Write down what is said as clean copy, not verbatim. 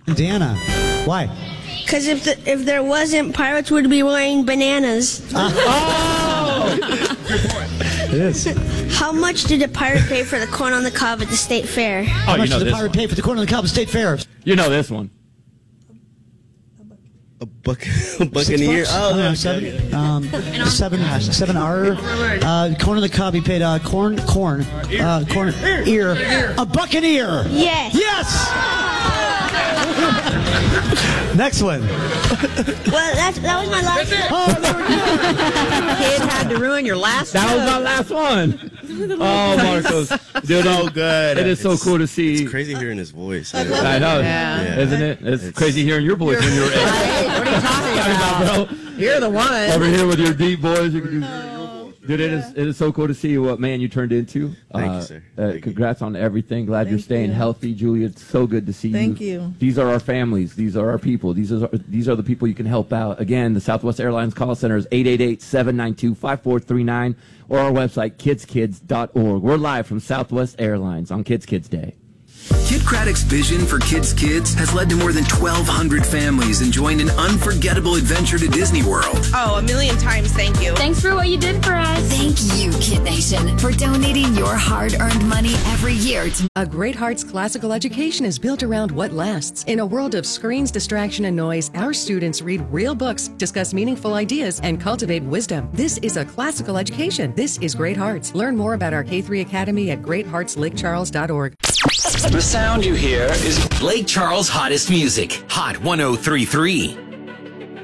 Bandana. Why? Because if there wasn't, pirates would be wearing bananas. Oh! It is. How much did a pirate pay for the corn on the cob at the state fair? How much did the pirate pay for the corn on the cob at State Fair? You know this one. A buck in a year. Oh, $7. Corn on the cob. He paid corn ear. A buck an ear. Yes. Yes. Next one. Well, that was my last one. Oh, there we go. Kid had to ruin your last one. That was my last one. Oh, Marcos. Dude, so good. It is so cool to see. It's crazy hearing his voice. I know, isn't it? It's crazy hearing your voice when you're What are you talking about, bro. You're the one. Over here with your deep voice. Dude, it is so cool to see what man you turned into. Thank you, sir. Thank congrats on everything. Glad you're staying healthy, Julia. It's so good to see you. Thank you. These are our families. These are our people. These are the people you can help out. Again, the Southwest Airlines call center is 888-792-5439 or our website, kidskids.org. We're live from Southwest Airlines on Kids Kids Day. Kid Craddock's vision for Kids Kids has led to more than 1,200 families enjoying an unforgettable adventure to Disney World. Oh, a million times thank you. Thanks for what you did for us. Thank you, Kid Nation, for donating your hard-earned money every year to A Great Hearts classical education is built around what lasts. In a world of screens, distraction, and noise, our students read real books, discuss meaningful ideas, and cultivate wisdom. This is a classical education. This is Great Hearts. Learn more about our K3 Academy at greatheartslakecharles.org. The sound you hear is Lake Charles' hottest music, Hot 103.3.